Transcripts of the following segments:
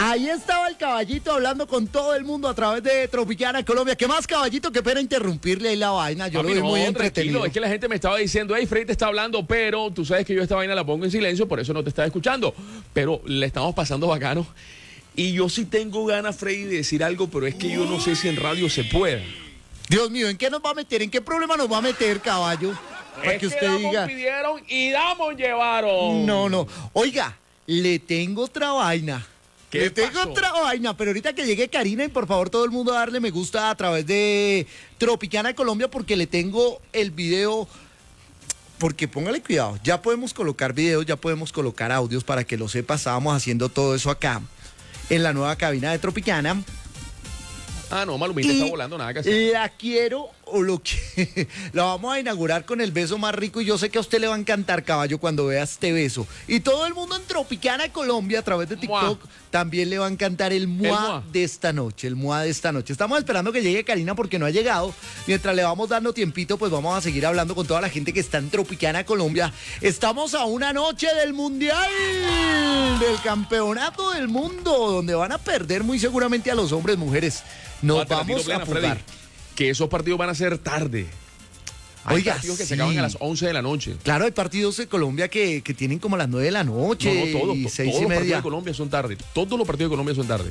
Ahí estaba el caballito hablando con todo el mundo a través de Tropicana Colombia. ¿Qué más, caballito? Qué pena interrumpirle ahí la vaina. Yo lo vi muy entretenido. Es que la gente me estaba diciendo, hey, Freddy te está hablando, pero tú sabes que yo esta vaina la pongo en silencio, por eso no te estaba escuchando. Pero le estamos pasando bacano. Y yo sí tengo ganas, Freddy, de decir algo, pero es que yo no sé si en radio se pueda. Dios mío, ¿en qué nos va a meter? ¿En qué problema nos va a meter, caballo? Para es que usted diga. Pidieron y Damon llevaron. No. Oiga, le tengo otra vaina. Le tengo otra vaina, pero ahorita que llegue Karina y por favor todo el mundo a darle me gusta a través de Tropicana Colombia porque le tengo el video, porque póngale cuidado, ya podemos colocar videos, ya podemos colocar audios para que lo sepa, estábamos haciendo todo eso acá en la nueva cabina de Tropicana. Ah, no, Malumita está volando, nada que hacer. La quiero o lo que la vamos a inaugurar con el beso más rico y yo sé que a usted le va a encantar, caballo, cuando vea este beso. Y todo el mundo en Tropicana Colombia a través de TikTok también le va a encantar el muá de esta noche, el muá de esta noche. Estamos esperando que llegue Karina porque no ha llegado. Mientras le vamos dando tiempito, pues vamos a seguir hablando con toda la gente que está en Tropicana Colombia. Estamos a una noche del Mundial, del Campeonato del Mundo, donde van a perder muy seguramente a los hombres, mujeres. Nos vamos a jugar. Que esos partidos van a ser tarde. Hay partidos que se acaban a las 11 de la noche. Claro, hay partidos de Colombia que tienen como a las 9 de la noche. No, todos. Y 6 todos y los media. partidos de Colombia son tarde. Todos los partidos de Colombia son tarde.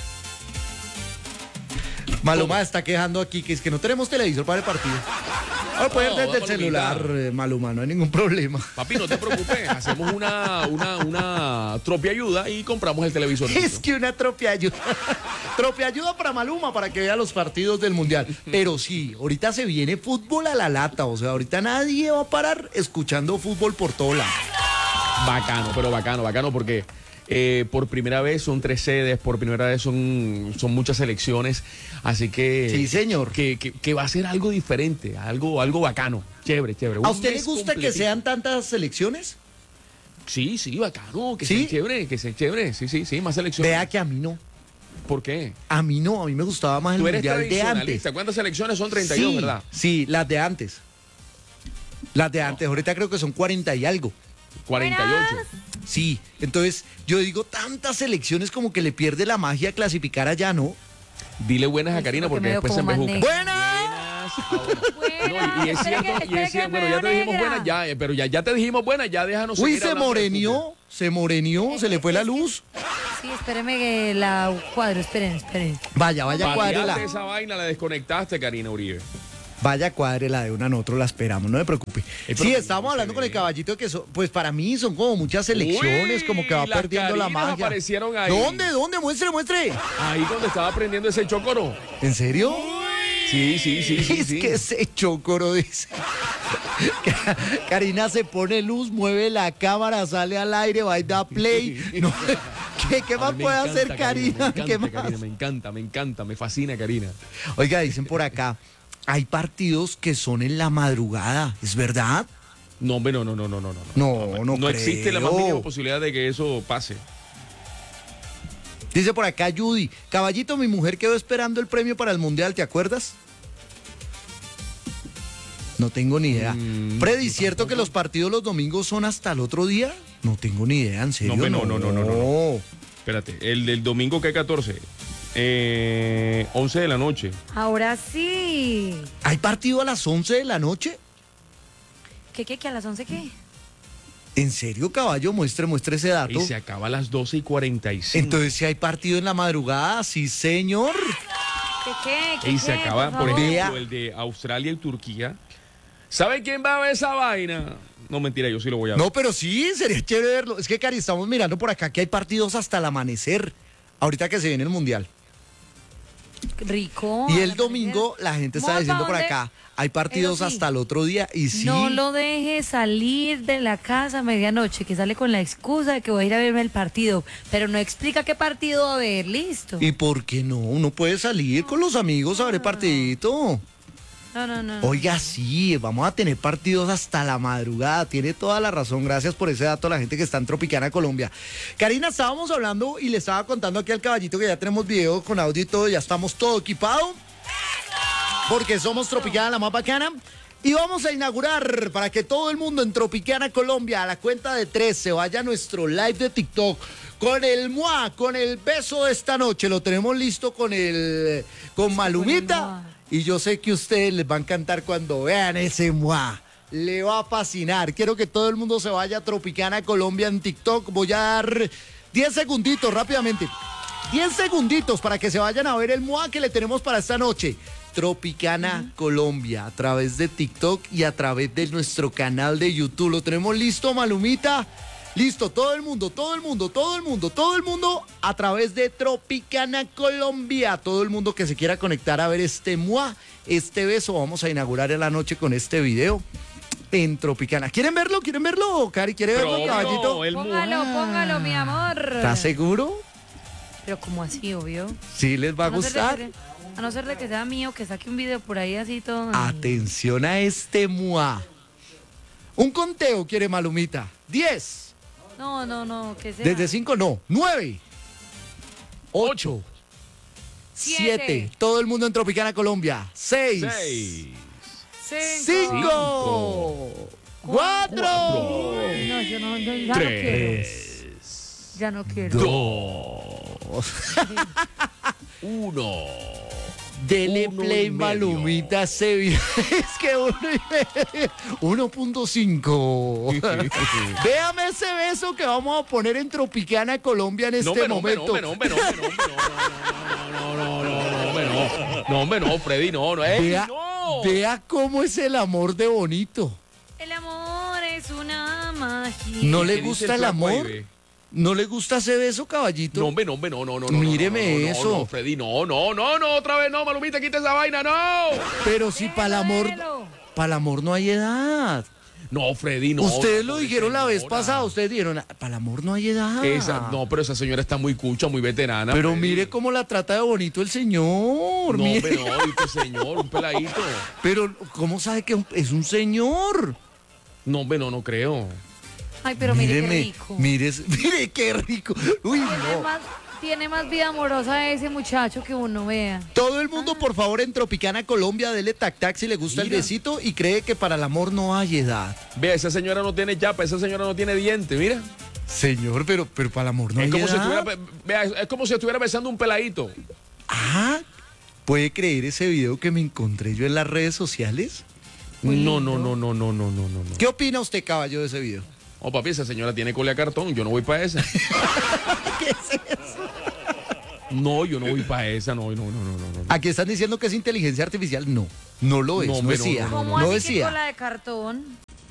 Maluma está quejando aquí que es que no tenemos televisor para el partido. Ahora pueden desde el celular, Maluma, no hay ningún problema. Papi, no te preocupes, hacemos una tropiayuda y compramos el televisor. Es que una tropiayuda. Tropiayuda para Maluma, para que vea los partidos del Mundial. Pero sí, ahorita se viene fútbol a la lata, o sea, ahorita nadie va a parar escuchando fútbol por todo lado. Bacano, pero bacano porque por primera vez son 3 sedes, por primera vez son muchas selecciones, así que sí, señor, que va a ser algo diferente, algo bacano, chévere. ¿A usted le gusta que sean tantas selecciones? Sí, bacano, que sea chévere, sí, más selecciones. Vea que a mí no. ¿Por qué? A mí no, a mí me gustaba más el Mundial de antes. ¿Cuántas selecciones son? 32, sí, ¿verdad? Sí, las de antes. Ahorita creo que son 40 y algo. 48. Sí, entonces yo digo, tantas selecciones como que le pierde la magia clasificar allá, ¿no? Dile buenas a Karina porque después se embejuca. ¡Buenas! No, y es cierto, bueno, ya te dijimos buenas, pero ya te dijimos buenas, ya déjanos. Uy, se morenió, se le fue la luz. Sí, espéreme que la cuadro, esperen. Vaya, cuádrela. Esa vaina la desconectaste, Karina Uribe. Vaya, cuádrela de una, nosotros la esperamos, no me preocupe. Sí, estábamos hablando con el caballito que pues para mí son como muchas selecciones, como que va perdiendo la magia. Aparecieron ahí. ¿Dónde? Muestre. Ahí donde estaba prendiendo ese chocoro. ¿En serio? Sí. Es que ese chocoro dice. Karina se pone luz, mueve la cámara, sale al aire, va y da play. No, ¿Qué más puede hacer Karina? Karina, me encanta, me fascina Karina. Oiga, dicen por acá, hay partidos que son en la madrugada, ¿es verdad? No, hombre, no. No creo. Existe la más mínima posibilidad de que eso pase. Dice por acá Judy, caballito, mi mujer quedó esperando el premio para el Mundial, ¿te acuerdas? No tengo ni idea. Freddy, ¿cierto que los partidos los domingos son hasta el otro día? No tengo ni idea, ¿en serio? No. Espérate, el del domingo, ¿qué 14? 11 de la noche. Ahora sí. ¿Hay partido a las 11 de la noche? ¿Qué? ¿A las 11 qué? ¿En serio, caballo? Muestre ese dato. Y se acaba a las 12:45. Entonces, si hay partido en la madrugada, sí, señor. ¿Qué? Y se acaba, por Vea. ejemplo, el de Australia y Turquía. ¿Sabe quién va a ver esa vaina? No, mentira, yo sí lo voy a ver. No, pero sí, sería chévere verlo. Es que, Cari, estamos mirando por acá que hay partidos hasta el amanecer, ahorita que se viene el Mundial. Rico. Y el domingo, la gente está diciendo por acá, hay partidos hasta el otro día y sí. No lo deje salir de la casa a medianoche, que sale con la excusa de que voy a ir a verme el partido, pero no explica qué partido va a ver, listo. ¿Y por qué no? Uno puede salir con los amigos a ver el partidito. No. Oiga, sí, vamos a tener partidos hasta la madrugada. Tiene toda la razón. Gracias por ese dato a la gente que está en Tropicana Colombia. Karina, estábamos hablando y le estaba contando aquí al caballito que ya tenemos video con audio y todo. Ya estamos todo equipado. Porque somos Tropicana, la más bacana. Y vamos a inaugurar para que todo el mundo en Tropicana Colombia a la cuenta de 3 se vaya a nuestro live de TikTok con el MUA, con el beso de esta noche. Lo tenemos listo con Malumita. Y yo sé que a ustedes les va a encantar cuando vean ese MUA. Le va a fascinar. Quiero que todo el mundo se vaya a Tropicana Colombia en TikTok. Voy a dar 10 segunditos rápidamente. 10 segunditos para que se vayan a ver el MUA que le tenemos para esta noche. Tropicana Colombia, a través de TikTok y a través de nuestro canal de YouTube. ¿Lo tenemos listo, Malumita? Listo, todo el mundo, a través de Tropicana Colombia. Todo el mundo que se quiera conectar a ver este MUA, este beso. Vamos a inaugurar en la noche con este video en Tropicana. ¿Quieren verlo? Cari, ¿quiere verlo, caballito? Póngalo, mi amor. ¿Estás seguro? Pero como así, obvio. Sí, les va a gustar. A no ser de que sea mío, que saque un video por ahí así todo. Atención a este MUA. Un conteo quiere Malumita. 10. No, que sea. Desde 5 no. 9. 8. 7. Todo el mundo en Tropicana Colombia. 6. 5. 4. No, yo no, ya no quiero. Ya no quiero. 2. 1. Dele Uno play, y medio. Malumita, ese video. Es que 1.5. Véame ese beso que vamos a poner en Tropicana Colombia en este momento. No, Freddy, no. Vea cómo es el amor de bonito. El amor es una magia. ¿No le ¿Qué dice gusta el flaco amor? ahí, ve? ¿No le gusta ese beso, caballito? No. Míreme eso. No, Freddy, no, otra vez no, Malumita, quita esa vaina, no. Pero si para el amor no hay edad. No, Freddy, no. Ustedes lo no, dijeron la vez señora. pasada, ustedes dijeron, para el amor no hay edad. Pero esa señora está muy cucha, muy veterana. Pero Freddy. mire cómo la trata de bonito el señor. No, mire. pero no, este señor, un peladito. Pero, ¿cómo sabe que es un señor? No creo. Ay, pero mire qué Míreme, rico. mire qué rico. Uy, no. Tiene más vida amorosa ese muchacho que uno vea. Todo el mundo, por favor, en Tropicana Colombia, dele tac si le gusta el Mira. besito y cree que para el amor no hay edad. Vea, esa señora no tiene chapa, esa señora no tiene diente, mira. Señor, pero para el amor no hay Es como, si edad. vea, es como si estuviera besando un peladito. Ah, ¿puede creer ese video que me encontré yo en las redes sociales? No. ¿Qué opina usted, caballo, de ese video? Oh, papi, esa señora tiene cola de cartón, yo no voy para esa. ¿Qué es eso? No, yo no voy para esa, no. Aquí están diciendo que es inteligencia artificial. No, no lo es, No, no hombre, decía. no, ¿Cómo No así que decía. cola de cartón?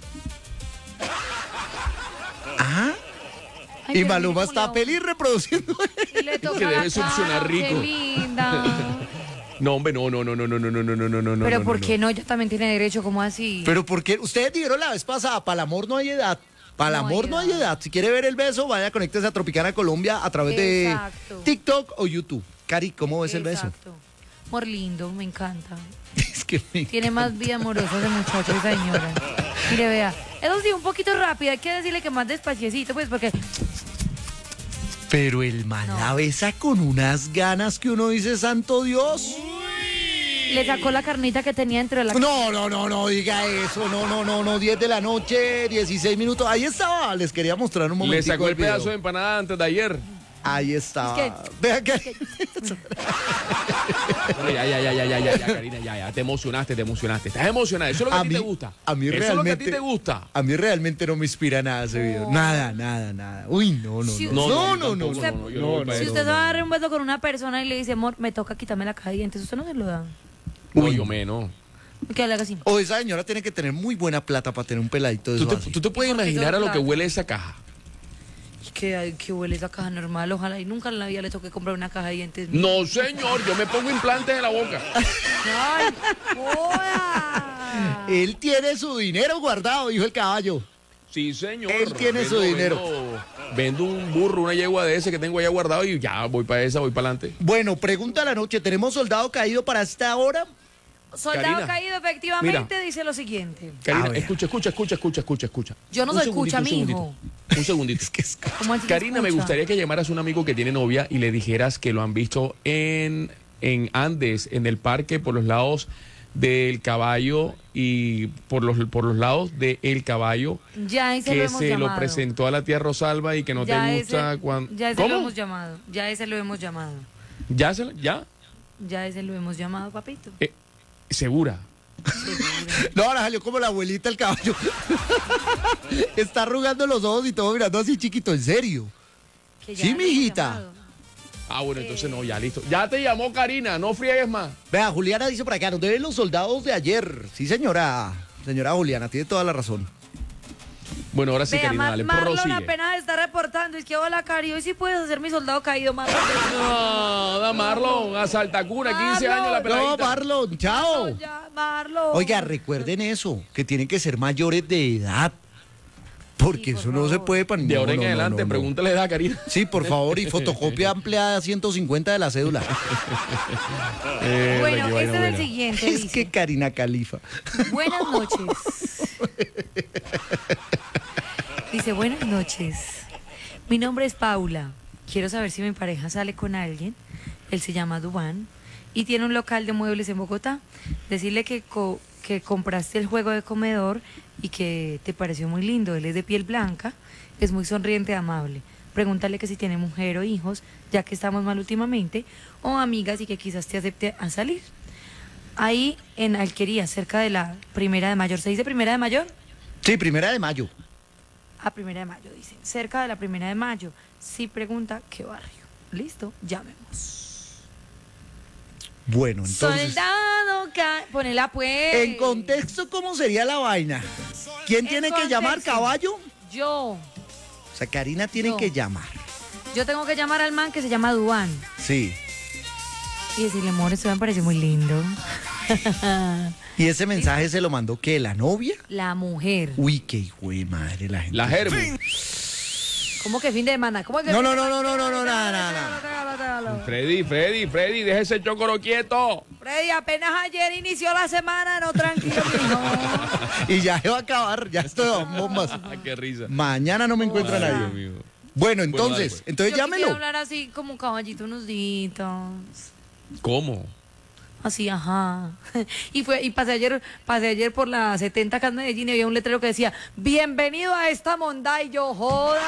Ah, Ay, y pero Maluma mire está cómo feliz reproduciendo. Y le toca que la debe succionar cara, rico. Qué linda. No, hombre, no. Pero ¿por qué no? Ella también tiene derecho, ¿cómo así? Pero porque ustedes dijeron la vez pasada, para el amor no hay edad. Para el No amor hay no hay edad. edad. Si quiere ver el beso, vaya, conéctese a Tropicana Colombia a través Exacto. de TikTok o YouTube. Cari, ¿cómo ves el beso? Exacto. Amor lindo, me encanta. Es que Tiene más vida amorosa ese muchacho, esa señora. Mire, vea. Eso sí, un poquito rápido. Hay que decirle que más despaciecito, pues, porque... Pero el man la besa con unas ganas que uno dice, santo Dios. le sacó la carnita que tenía entre la... No, diga eso. No, 10 de la noche, 16 minutos. Ahí estaba, les quería mostrar un momento. Le sacó el pedazo de empanada antes de ayer. Ahí estaba. Es Vea que... Bueno, ya, Karina, ya. Te emocionaste. Estás emocionada. Eso es lo que a ti te gusta. A mí Eso realmente... es lo que a ti te gusta. A mí realmente no me inspira nada ese video. Nada. Uy, no. Si yo no voy para Si eso. usted se va a dar un beso con una persona y le dice, amor, me toca quitarme la caja de dientes, ¿usted no se lo da? No, Uy. yo menos. Que le haga así. O esa señora tiene que tener muy buena plata para tener un peladito de ¿Tú eso te, así. tú te puedes ¿Y por qué imaginar a lo que plata? huele esa caja? Que huele esa caja normal, ojalá y nunca en la vida le toque comprar una caja de dientes. No, señor, yo me pongo implantes en la boca. ¡Ay, joda! Él tiene su dinero guardado, dijo el caballo. Sí, señor. Él tiene su dinero. Vendo un burro, una yegua de ese que tengo allá guardado y ya voy para esa, voy para adelante. Bueno, pregunta a la noche. ¿Tenemos soldado caído para esta hora? Soldado Karina, caído efectivamente mira. dice lo siguiente. Karina, A ver. escucha. Yo no Un soy segundito, cucha, un mijo. segundito. Un segundito. ¿Cómo así que Karina, me escucha? gustaría que llamaras a un amigo que tiene novia y le dijeras que lo han visto en Andes, en el parque por los lados del caballo y por los lados del caballo Ya ese lo que hemos se lo llamado. presentó a la tía Rosalba y que no Ya te gusta ese, cuando... ya ese ¿Cómo? lo hemos llamado. Ya ese lo hemos llamado. ¿Ya? Ya ese lo hemos llamado, papito. ¿Segura? Seguro. No, ahora salió como la abuelita el caballo. Está arrugando los ojos y todo mirando así chiquito, en serio. Que Sí, lo hemos mijita. llamado. Ah, bueno, entonces no, ya listo. Ya te llamó Karina, no friegues más. Vea, Juliana dice por acá, nos deben los soldados de ayer. Sí, señora. Señora Juliana, tiene toda la razón. Bueno, ahora sí, Vea, Karina, dale, Marlon prosigue. apenas está reportando. Es que hola, Cari, hoy sí puedes hacer mi soldado caído, Marlon. No, da Marlon, a Saltacuna, 15 años la peladita. No, Marlon, chao. Ya, Marlon. Oiga, recuerden eso, que tienen que ser mayores de edad. Porque Sí, por eso no se favor. puede para De ahora en adelante, pregúntale edad, Karina. Sí, por favor, y fotocopia ampliada 150 de la cédula. Bueno, qué vaina este es el buena. siguiente. Es dice, que Karina Califa. buenas noches. Dice, buenas noches. Mi nombre es Paula. Quiero saber si mi pareja sale con alguien. Él se llama Dubán y tiene un local de muebles en Bogotá. Decirle que compraste el juego de comedor y que te pareció muy lindo. Él es de piel blanca, es muy sonriente y amable. Pregúntale que si tiene mujer o hijos, ya que estamos mal últimamente, o amigas y que quizás te acepte a salir. Ahí en Alquería, cerca de la 1 de Mayo. ¿Se dice 1 de Mayo? Sí, 1 de Mayo. A 1 de Mayo, dice. Cerca de la 1 de Mayo. Sí pregunta qué barrio. Listo, llamemos. Bueno, entonces, Soldado, ponela pues. en contexto, ¿cómo sería la vaina? ¿Quién En tiene que llamar, contexto. caballo? Yo. O sea, Karina tiene No. que llamar. Yo tengo que llamar al man que se llama Duan Sí. y decirle, amor, esto me parece muy lindo. ¿Y ese mensaje se lo mandó qué? ¿La novia? La mujer. Uy, qué hijo de madre la gente. La Germu. ¿Cómo que fin de semana? ¿Cómo que No, fin no, de no, semana? no, no, no, nada. Trágalo. Freddy, deja ese chocoro quieto. Freddy, apenas ayer inició la semana, no, tranquilo, mijo. Y ya se va a acabar, ya estoy a bombas. Ah, qué risa. Mañana no me encuentra Ay, nadie. Dios mío. Bueno, dale, entonces, pues. entonces Yo quisiera llámelo. hablar así como caballito unos días. ¿Cómo? Así, ajá. Y pasé ayer por la 70 acá en Medellín y había un letrero que decía, bienvenido a esta monda y yo joda.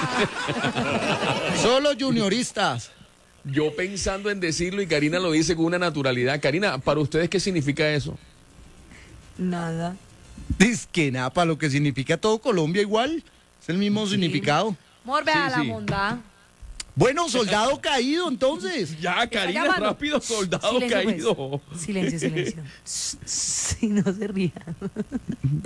Solo junioristas. Yo pensando en decirlo y Karina lo dice con una naturalidad. Karina, ¿para ustedes qué significa eso? Nada. Dice que nada, para lo que significa todo Colombia igual. Es el mismo significado. Amor, vea Sí, la sí. monda. Bueno, soldado caído, entonces. Ya, Karina, llamando. rápido, soldado Silencio, pues. caído. Silencio. Sí, no se rían.